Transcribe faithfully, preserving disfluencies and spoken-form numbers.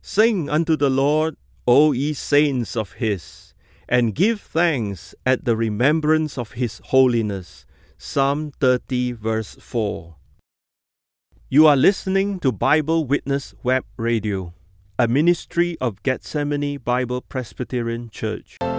Sing unto the Lord, O ye saints of his, and give thanks at the remembrance of his holiness. Psalm thirty, verse four. You are listening to Bible Witness Web Radio, a ministry of Gethsemane Bible Presbyterian Church.